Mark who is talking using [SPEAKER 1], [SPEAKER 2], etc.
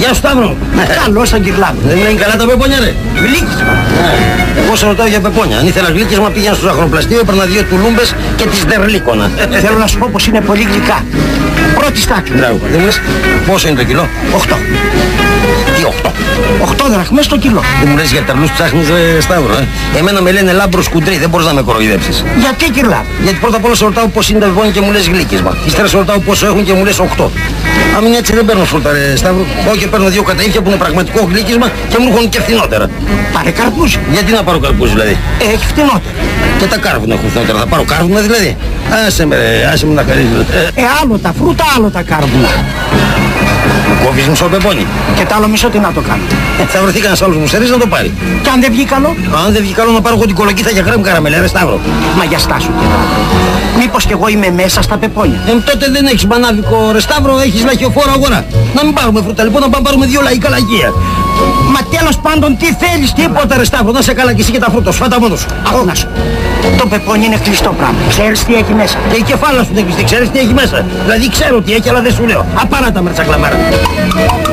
[SPEAKER 1] Γεια σου Σταύρο.
[SPEAKER 2] Καλώς τον Κυρλάβο.
[SPEAKER 1] Δεν είναι καλά τα πεπόνια ρε.
[SPEAKER 2] Γλύκισμα.
[SPEAKER 1] Εγώ σε ρωτάω για πεπόνια. Αν ήθελα γλύκισμα πήγαινα στο ζαχαροπλαστείο, έπαιρνα 2 τουλούμπες και τις δερλίκωνα.
[SPEAKER 2] Θέλω να σου πω πως είναι πολύ γλυκά. Πρώτη τάξη.
[SPEAKER 1] Μπράβο. Δεν μου λες πόσο είναι το κιλό?
[SPEAKER 2] 8.
[SPEAKER 1] Τι 8?
[SPEAKER 2] 8 δραχμές το κιλό.
[SPEAKER 1] Δεν μου λες για τρελούς ψάχνεις Σταύρο. Εμένα με λένε λάμπρος κουντρί, δεν μπορείς να με κοροϊδέψεις.
[SPEAKER 2] Γιατί Κυρλάβο?
[SPEAKER 1] Γιατί πρώτα απ' όλα σε ρωτάω πώς είναι τα πεπόνια και μου λες γλύκισμα. Ύστερα σε ρωτάω πόσο έχουν και μου λες 8. Αν είναι έτσι δεν παίρνω φρούτα ρε Σταύρο. Πάω και παίρνω 2 καταΐφια που είναι πραγματικό γλύκισμα και μου έρχονται και φθηνότερα.
[SPEAKER 2] Πάρε καρπούζι.
[SPEAKER 1] Γιατί να πάρω καρπούζι δηλαδή?
[SPEAKER 2] Έχει φθηνότερα.
[SPEAKER 1] Και τα κάρβουνα έχουν φθηνότερα. Θα πάρω κάρβουνα δηλαδή? Άσε με να χαρίζω.
[SPEAKER 2] Άλλο τα φρούτα, άλλο τα κάρβουνα.
[SPEAKER 1] Κόβεις μισό πεπόνι.
[SPEAKER 2] Και τ' άλλο μισό τι να το κάνω?
[SPEAKER 1] Θα βρεθεί κανένας άλλος μουστερής να το πάρει.
[SPEAKER 2] Και αν δεν βγει καλό?
[SPEAKER 1] Αν δεν βγει καλό να πάρω εγώ την κολοκύθα για κρέμ καραμέλα ρε Σταύρο.
[SPEAKER 2] Μα για στάσου Κυρλάβο. Μήπως κι εγώ είμαι μέσα στα πεπόνια?
[SPEAKER 1] Τότε δεν έχεις μπανάβικο ρε Σταύρο, έχεις λαχιοφόρο αγορά. Να μην πάρουμε φρούτα λοιπόν, να πάμε πάρουμε 2 λαϊκά λαγεία.
[SPEAKER 2] Μα τέλος πάντων τι θέλεις?
[SPEAKER 1] Τίποτα ρε Σταύρο, να σε καλά και εσύ και τα φρούτα σου, φάτα μόνος σου.
[SPEAKER 2] Άκου να σου. Το πεπόνι είναι κλειστό πράγμα. Ξέρεις τι έχει μέσα?
[SPEAKER 1] Και η κεφάλα σου δεν ξέρεις τι έχει μέσα. Δηλαδή ξέρω τι έχει αλλά δεν σου λέω. Απάρατα με τσακλαμάρα.